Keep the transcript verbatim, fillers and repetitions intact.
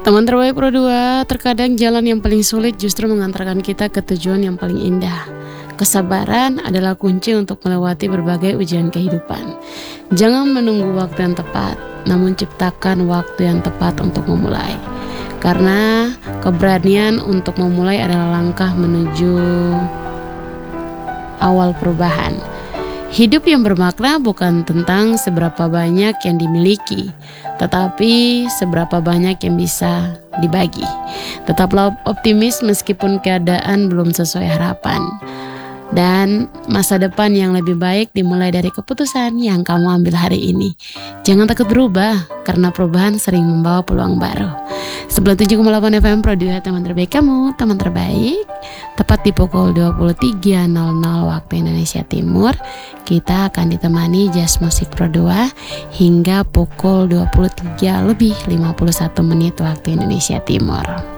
Teman terbaik Pro dua, terkadang jalan yang paling sulit justru mengantarkan kita ke tujuan yang paling indah. Kesabaran adalah kunci untuk melewati berbagai ujian kehidupan. Jangan menunggu waktu yang tepat, namun ciptakan waktu yang tepat untuk memulai. Karena keberanian untuk memulai adalah langkah menuju awal perubahan. Hidup yang bermakna bukan tentang seberapa banyak yang dimiliki, tetapi seberapa banyak yang bisa dibagi. Tetaplah optimis meskipun keadaan belum sesuai harapan. Dan masa depan yang lebih baik dimulai dari keputusan yang kamu ambil hari ini. Jangan takut berubah, karena perubahan sering membawa peluang baru. sembilan puluh tujuh koma delapan F M Pro dua, teman terbaik kamu, teman terbaik. Tepat di pukul dua puluh tiga nol nol waktu Indonesia Timur, kita akan ditemani Jazz Musik Pro dua hingga pukul dua puluh tiga lebih lima puluh satu menit waktu Indonesia Timur.